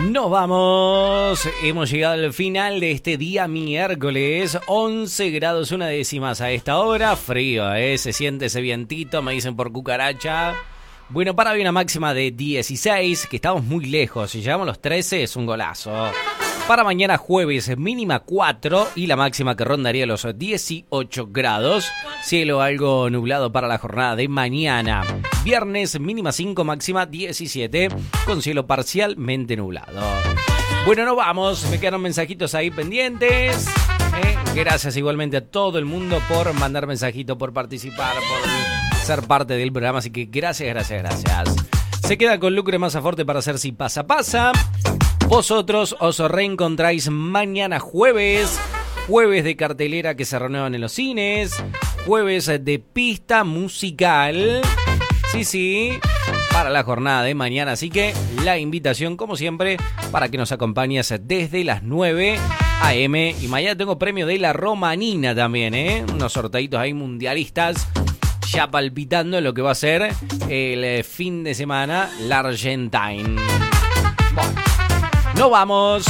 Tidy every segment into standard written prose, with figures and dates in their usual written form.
Nos vamos. Hemos llegado al final de este día miércoles. 11 grados 1 décimas a esta hora. Frío, se siente ese vientito, me dicen por cucaracha. Bueno, para hoy una máxima de 16, que estamos muy lejos. Si llegamos a los 13 es un golazo. Para mañana jueves, mínima 4 y la máxima que rondaría los 18 grados. Cielo algo nublado para la jornada de mañana. Viernes, mínima 5, máxima 17, con cielo parcialmente nublado. Bueno, nos vamos. Me quedaron mensajitos ahí pendientes. Gracias igualmente a todo el mundo por mandar mensajitos, por participar, por ser parte del programa. Así que gracias. Se queda con Lucre Mazzaforte para hacer Si Pasa Pasa. Vosotros os reencontráis mañana jueves de cartelera que se renuevan en los cines, jueves de pista musical, sí, para la jornada de mañana. Así que la invitación, como siempre, para que nos acompañes desde las 9 a.m. Y mañana tengo premio de la Romanina también, unos sorteitos ahí mundialistas, ya palpitando lo que va a ser el fin de semana, la Argentine. Bueno. ¡Nos vamos!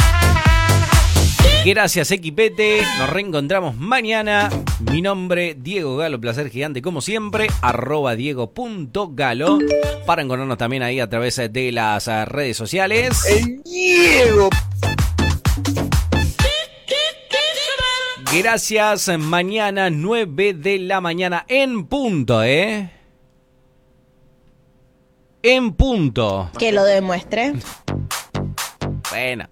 Gracias, equipete. Nos reencontramos mañana. Mi nombre, Diego Galo. Placer gigante, como siempre. @Diego.Galo. Para encontrarnos también ahí a través de las redes sociales. ¡El Diego! Gracias. Mañana, 9 de la mañana. En punto, En punto. Que lo demuestre. Bueno.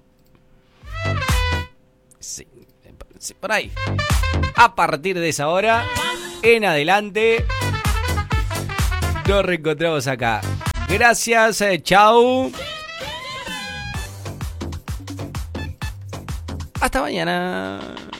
Sí, por ahí. A partir de esa hora, en adelante, nos reencontramos acá. Gracias, chau. Hasta mañana.